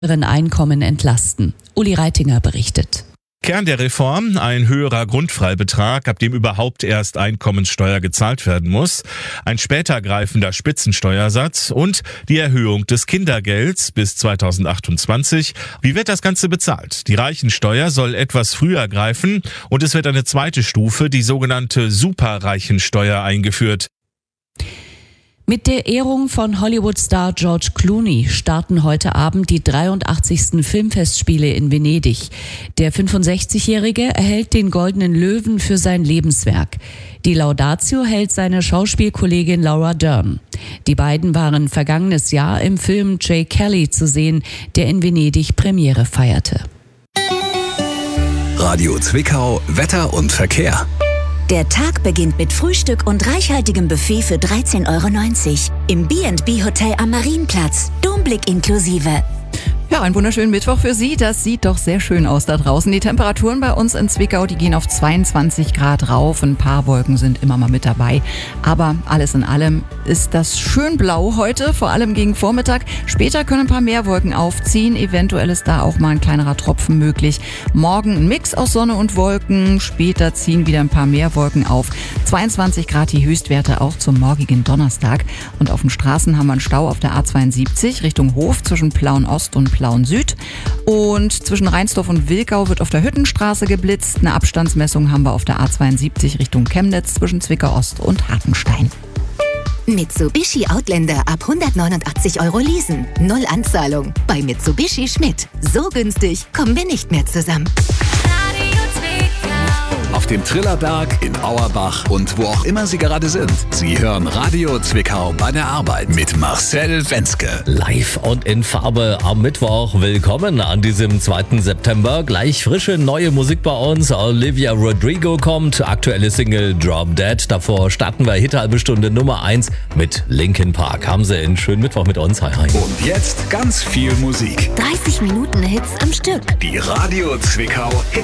Einkommen entlasten. Uli Reitinger berichtet. Kern der Reform: ein höherer Grundfreibetrag, ab dem überhaupt erst Einkommenssteuer gezahlt werden muss, ein später greifender Spitzensteuersatz und die Erhöhung des Kindergelds bis 2028. Wie wird das Ganze bezahlt? Die Reichensteuer soll etwas früher greifen und es wird eine zweite Stufe, die sogenannte Superreichensteuer, eingeführt. Mit der Ehrung von Hollywood-Star George Clooney starten heute Abend die 83. Filmfestspiele in Venedig. Der 65-Jährige erhält den Goldenen Löwen für sein Lebenswerk. Die Laudatio hält seine Schauspielkollegin Laura Dern. Die beiden waren vergangenes Jahr im Film Jay Kelly zu sehen, der in Venedig Premiere feierte. Radio Zwickau, Wetter und Verkehr. Der Tag beginnt mit Frühstück und reichhaltigem Buffet für 13,90 € im B&B Hotel am Marienplatz. Domblick inklusive. Ja, einen wunderschönen Mittwoch für Sie. Das sieht doch sehr schön aus da draußen. Die Temperaturen bei uns in Zwickau, die gehen auf 22 Grad rauf. Ein paar Wolken sind immer mal mit dabei. Aber alles in allem ist das schön blau heute, vor allem gegen Vormittag. Später können ein paar mehr Wolken aufziehen. Eventuell ist da auch mal ein kleinerer Tropfen möglich. Morgen ein Mix aus Sonne und Wolken. Später ziehen wieder ein paar mehr Wolken auf. 22 Grad die Höchstwerte auch zum morgigen Donnerstag. Und auf den Straßen haben wir einen Stau auf der A72 Richtung Hof zwischen Plauen Ost und Plauen Süd. Und zwischen Reinsdorf und Wilkau wird auf der Hüttenstraße geblitzt. Eine Abstandsmessung haben wir auf der A72 Richtung Chemnitz zwischen Zwickau Ost und Hartenstein. Mitsubishi Outlander ab 189 € leasen. 0 Anzahlung. Bei Mitsubishi Schmidt. So günstig kommen wir nicht mehr zusammen. Auf dem Trillerberg, in Auerbach und wo auch immer Sie gerade sind. Sie hören Radio Zwickau bei der Arbeit mit Marcel Wenzke. Live und in Farbe am Mittwoch. Willkommen an diesem 2. September. Gleich frische neue Musik bei uns. Olivia Rodrigo kommt. Aktuelle Single Drop Dead. Davor starten wir Hit-Halbe Stunde Nummer 1 mit Linkin Park. Haben Sie einen schönen Mittwoch mit uns. Hi, hi. Und jetzt ganz viel Musik. 30 Minuten Hits am Stück. Die Radio Zwickau Hit